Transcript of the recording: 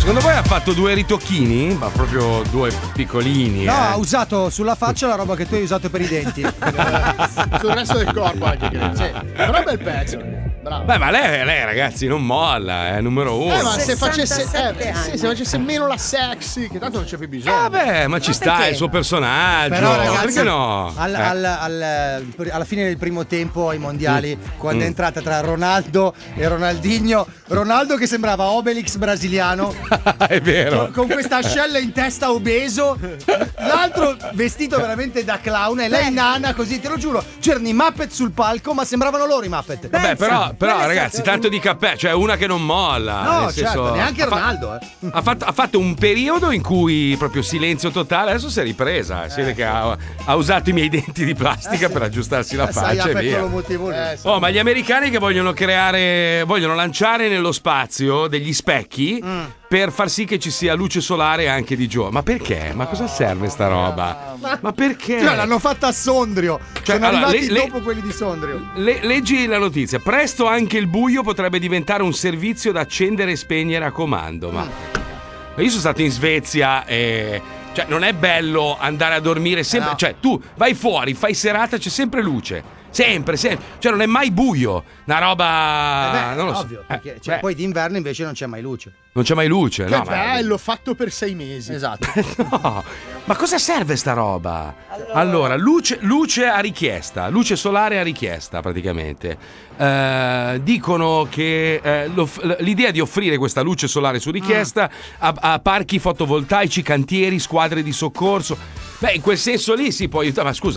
secondo voi ha fatto 2 ritocchini? Ma proprio 2 piccolini. No, ha usato sulla faccia la roba che tu hai usato per i denti. Sul resto del corpo anche, credo. Sì. Però bel pezzo. Bravo. Beh, ma lei ragazzi non molla, è numero 1. Ma se facesse meno la sexy, che tanto non c'è più bisogno. Vabbè, ma ci sta, è il suo personaggio. Però ragazzi, perché no? alla fine del primo tempo ai mondiali, quando è entrata tra Ronaldo e Ronaldinho, Ronaldo che sembrava Obelix brasiliano, è vero. con questa ascella in testa obeso, l'altro vestito veramente da clown e lei nana così, te lo giuro, c'erano i Muppet sul palco, ma sembravano loro i Muppet. Vabbè, però ragazzi, tanto di cappello, cioè una che non molla. No, nel senso, certo, neanche Ronaldo. Ha fatto un periodo in cui proprio silenzio totale, adesso si è ripresa. Si vede che ha usato i miei denti di plastica per aggiustarsi la faccia e via. Oh, ma gli americani che vogliono lanciare nello spazio degli specchi per far sì che ci sia luce solare anche di giorno. Ma perché? Ma cosa serve sta roba? Ma perché? Cioè, l'hanno fatta a Sondrio. Cioè, sono allora, arrivati dopo quelli di Sondrio. Leggi la notizia. Presto anche il buio potrebbe diventare un servizio da accendere e spegnere a comando. Ma io sono stato in Svezia e cioè non è bello andare a dormire sempre. No. Cioè, tu vai fuori, fai serata, c'è sempre luce. Sempre. Cioè, non è mai buio. Una roba. Non lo so. Ovvio, perché poi d'inverno invece non c'è mai luce. Non c'è mai luce. Che No, bello, fatto per 6 mesi. Esatto. No, ma cosa serve sta roba? Allora, luce a richiesta, luce solare a richiesta praticamente. Dicono che l'idea di offrire questa luce solare su richiesta a parchi fotovoltaici, cantieri, squadre di soccorso. Beh, in quel senso lì si può aiutare, ma scusa,